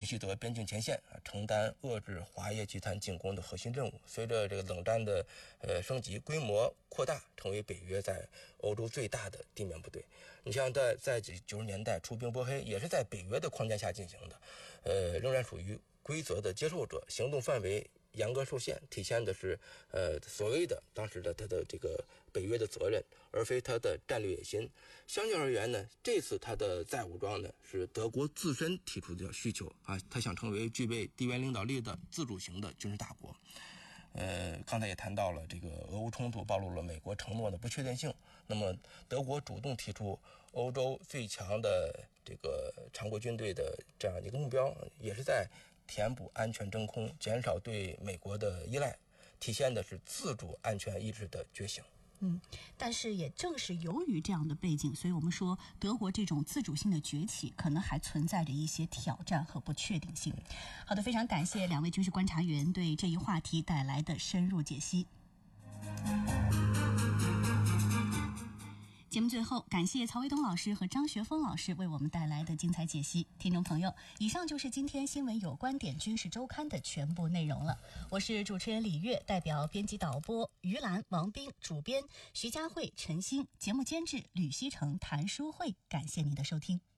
习德边境前线承担遏制华业集团进攻的核心任务。随着这个冷战的升级，规模扩大，成为北约在欧洲最大的地面部队。你像在90年代出兵波黑，也是在北约的框架下进行的，仍然属于规则的接受者，行动范围严格受限，体现的是所谓的当时的他的这个北约的责任，而非他的战略野心。相较而言呢，这次他的再武装呢是德国自身提出的需求啊，他想成为具备地缘领导力的自主型的军事大国。刚才也谈到了这个俄乌冲突暴露了美国承诺的不确定性。那么德国主动提出欧洲最强的这个常规军队的这样一个目标，也是在填补安全真空，减少对美国的依赖，体现的是自主安全意志的觉醒。 但是也正是由于这样的背景，所以我们说德国这种自主性的崛起可能还存在着一些挑战和不确定性。好的，非常感谢两位军事观察员对这一话题带来的深入解析。节目最后，感谢曹维东老师和张学峰老师为我们带来的精彩解析。听众朋友，以上就是今天新闻有观点军事周刊的全部内容了。我是主持人李月，代表编辑导播于兰、王斌，主编徐佳慧、陈星，节目监制吕希成、谭淑慧，感谢您的收听。